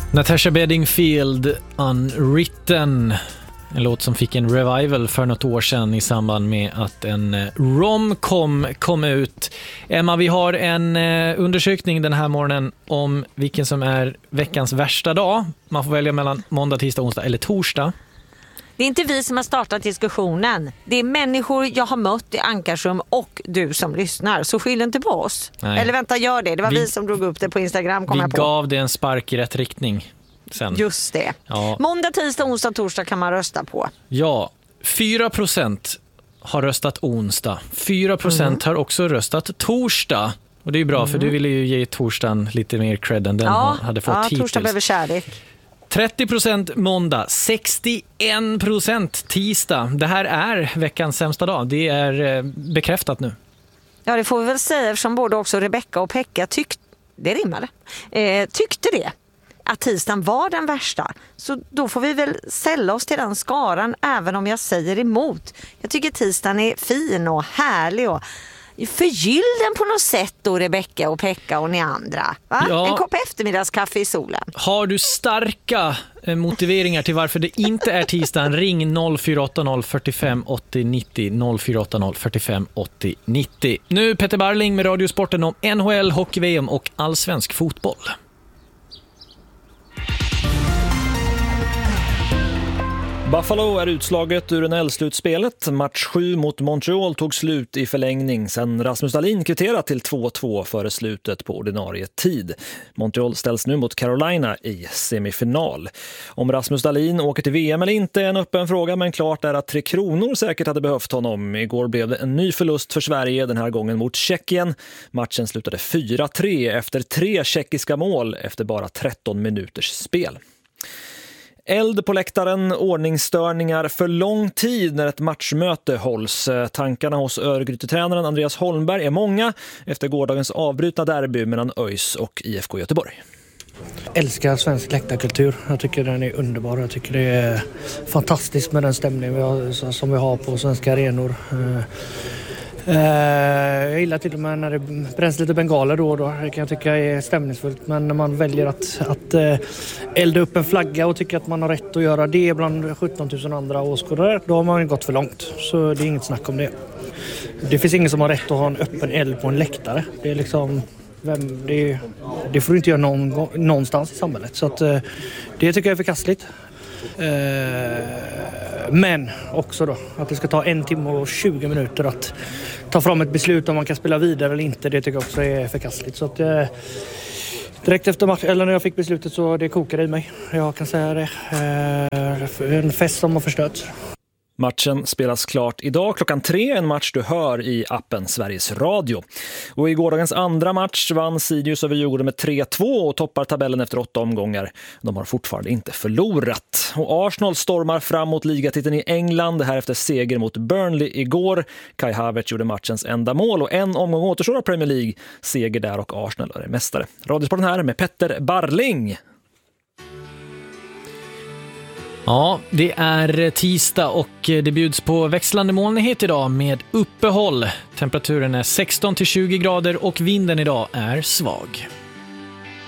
Natasha Bedingfield, Unwritten. En låt som fick en revival för något år sedan i samband med att en rom-com kom ut. Emma, vi har en undersökning den här morgonen om vilken som är veckans värsta dag. Man får välja mellan måndag, tisdag, onsdag eller torsdag. Det är inte vi som har startat diskussionen. Det är människor jag har mött i Ankarsrum och du som lyssnar. Så skyll inte på oss. Nej. Eller vänta, gör det. Det var vi som drog upp det på Instagram. Vi gav det en spark i rätt riktning sen. Just det. Ja. Måndag, tisdag, onsdag, torsdag kan man rösta på. Ja, 4% har röstat onsdag. 4% har också röstat torsdag. Och det är ju bra, för du ville ju ge torsdagen lite mer cred än den hade fått hittills. Ja, torsdag behöver kärlek. 30% måndag, 61% tisdag. Det här är veckans sämsta dag. Det är bekräftat nu. Ja, det får vi väl säga, eftersom både också Rebecca och Pekka tyckte det. Att tisdagen var den värsta. Så då får vi väl sälla oss till den skaran, även om jag säger emot. Jag tycker tisdagen är fin och härlig och förgyll den på något sätt då, Rebecca och Pekka och ni andra. Va? Ja. En kopp eftermiddagskaffe i solen. Har du starka motiveringar till varför det inte är tisdagen, ring 0480 45 80 90 0480 45 80 90. Nu Peter Barling med Radiosporten om NHL, hockey-VM och allsvensk fotboll. Buffalo är utslaget ur NHL-slutspelet. Match 7 mot Montreal tog slut i förlängning sen Rasmus Dahlin kvitterat till 2-2 före slutet på ordinarie tid. Montreal ställs nu mot Carolina i semifinal. Om Rasmus Dahlin åker till VM eller inte är en öppen fråga, men klart är att Tre Kronor säkert hade behövt honom. Igår blev det en ny förlust för Sverige, den här gången mot Tjeckien. Matchen slutade 4-3 efter 3 tjeckiska mål efter bara 13 minuters spel. Eld på läktaren, ordningsstörningar för lång tid när ett matchmöte hålls. Tankarna hos Örgryte-tränaren Andreas Holmberg är många efter gårdagens avbrutna derby mellan ÖIS och IFK Göteborg. Älskar svensk läktarkultur. Jag tycker den är underbar. Jag tycker det är fantastiskt med den stämning som vi har på svenska arenor. Jag gillar till och med när det bränns lite bengaler då och då. Det kan jag tycka är stämningsfullt. Men när man väljer att elda upp en flagga och tycker att man har rätt att göra det bland 17 000 andra åskådare, då har man gått för långt. Så det är inget snack om det. Det finns ingen som har rätt att ha en öppen eld på en läktare. Det är liksom... Det får du inte göra någonstans i samhället. Så att, det tycker jag är förkastligt. Men också då att det ska ta 1 timme och 20 minuter att ta fram ett beslut om man kan spela vidare eller inte. Det tycker jag också är förkastligt. Så att direkt efter matchen, eller när jag fick beslutet, så det kokade i mig. Jag kan säga det. En fest som har förstörts. Matchen spelas klart idag klockan 3, en match du hör i appen Sveriges Radio. Och i gårdagens andra match vann Sirius över Djurgården med 3-2 och toppar tabellen efter 8 omgångar. De har fortfarande inte förlorat. Och Arsenal stormar fram mot ligatiteln i England, det här efter seger mot Burnley igår. Kai Havertz gjorde matchens enda mål och en omgång återstår av Premier League. Seger där och Arsenal är mästare. Radiosporten här med Petter Barling. Ja, det är tisdag och det bjuds på växlande molnighet idag med uppehåll. Temperaturen är 16-20 grader och vinden idag är svag.